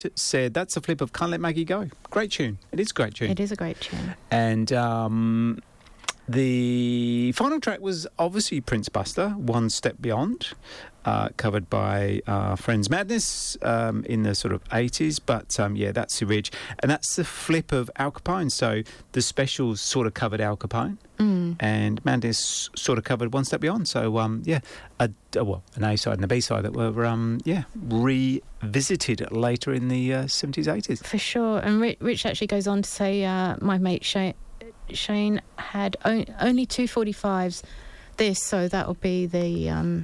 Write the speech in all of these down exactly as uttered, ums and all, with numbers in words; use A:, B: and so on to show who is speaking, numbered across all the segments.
A: said, that's a flip of Can't Let Maggie Go. Great tune. It is a great tune.
B: It is a great tune.
A: And um, the final track was obviously Prince Buster, One Step Beyond, uh, covered by uh, Friends Madness um, in the sort of eighties. But um, yeah, that's the ridge. And that's the flip of Al Capone. So the Specials sort of covered Al Capone.
B: Mm.
A: And Madness sort of covered One Step Beyond. So, um, yeah, a, a, well, an A-side and a B-side that were, um, yeah, revisited later in the uh, seventies, eighties.
B: For sure. And Rich, Rich actually goes on to say, uh, my mate Shane, Shane had o- only two forty-fives this, so that'll be the... Um,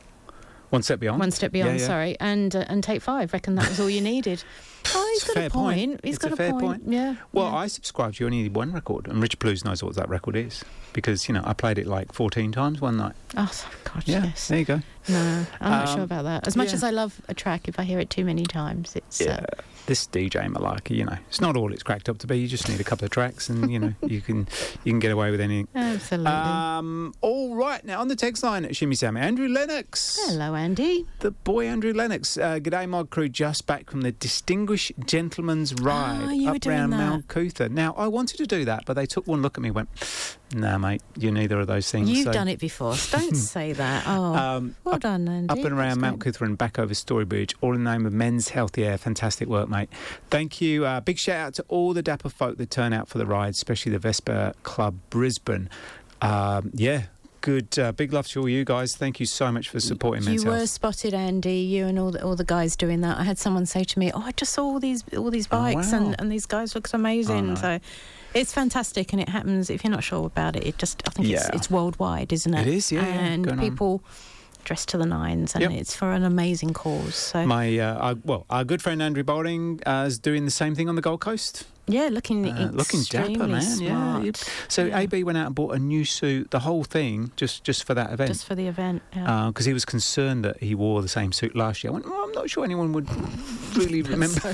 A: One Step Beyond?
B: One Step Beyond,
A: yeah, yeah.
B: sorry. And uh, and Take Five. Reckon that was all you needed. Oh, he's
A: It's a
B: got
A: fair
B: a point.
A: point.
B: He's
A: It's
B: got
A: a
B: a,
A: fair
B: point.
A: point.
B: Yeah.
A: Well,
B: yeah.
A: I subscribed to only one record, and Richard Blues knows what that record is, because, you know, I played it like fourteen times one night.
B: Oh, God,
A: Yeah,
B: yes.
A: there you go.
B: No, I'm not
A: Um,
B: sure about that. As much
A: yeah.
B: as I love a track, if I hear it too many times, it's...
A: Yeah,
B: Uh,
A: this D J malarkey, you know, it's not all it's cracked up to be. You just need a couple of tracks, and you know, you can you can get away with anything.
B: absolutely.
A: Um, all right, now on the text line at Shimmy Sammy, Andrew Lennox.
B: Hello, Andy.
A: The boy Andrew Lennox. Uh, G'day, Mod Crew, just back from the Distinguished Gentleman's Ride
B: Ah, you were
A: up
B: doing
A: round
B: that.
A: Mount Cootha. Now, I wanted to do that, but they took one look at me and went, nah, mate, you're neither of those things.
B: You've
A: So,
B: done it before. So don't say that. Oh,
A: Um,
B: well
A: up,
B: done, Andy.
A: up and around
B: That's
A: Mount
B: great.
A: Cootha and back over Storybridge, all in the name of Men's Healthy Air. Fantastic work, mate. Thank you. Uh, big shout out to all the dapper folk that turn out for the ride, especially the Vespa Club Brisbane. Um, yeah, good. Uh, big love to all you guys. Thank you so much for supporting Men's
B: You were
A: Health.
B: spotted, Andy. You and all the, all the guys doing that. I had someone say to me, "Oh, I just saw all these all these
A: Oh,
B: bikes,
A: wow.
B: and, and these guys looked amazing."
A: Oh, no.
B: So it's fantastic, and it happens. If you're not sure about it, it just I think it's,
A: Yeah.
B: it's worldwide, isn't it?
A: It is, yeah, yeah,
B: And
A: going on.
B: people dress to the nines, and
A: Yep.
B: it's for an amazing cause. So
A: My uh, our, well, our good friend Andrew Boulding uh, is doing the same thing on the Gold Coast.
B: yeah, looking
A: Uh, looking dapper,
B: extremely
A: man.
B: smart.
A: Yeah. you- So
B: Yeah.
A: A B went out and bought a new suit, the whole thing, just just for that event.
B: Just for the event. Yeah.
A: Because he was concerned that he wore the same suit last year. I went, oh, I'm not sure anyone would really remember.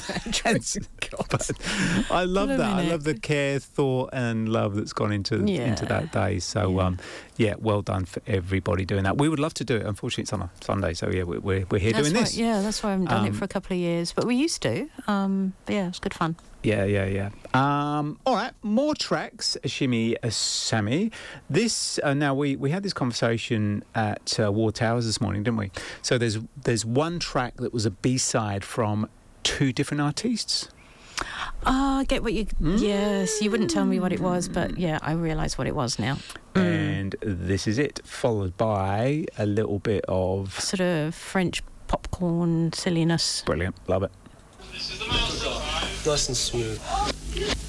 A: But I love
B: What a
A: that. I
B: minute.
A: love the care, thought, and love that's gone into
B: Yeah.
A: into that day. So,
B: Yeah.
A: um, yeah, well done for everybody doing that. We would love to do it. Unfortunately, it's on a Sunday, so yeah, we're we're, we're here
B: That's
A: doing
B: why,
A: this.
B: Yeah, that's why I haven't done
A: Um,
B: it for a couple of years, but we used to. Um, but yeah, it's good fun.
A: Yeah, yeah, yeah. Um, all right, more tracks, Shimmy uh, Sammy. This uh, now we, we had this conversation at uh, War Towers this morning, didn't we? So there's there's one track that was a B-side from two different artists.
B: Oh, I get what you...
A: Mm.
B: Yes, you wouldn't tell me what it was, but yeah, I realise what it was now. Mm.
A: And this is it, followed by a little bit of
B: Sort of French popcorn silliness.
A: brilliant, love it.
C: Nice and smooth.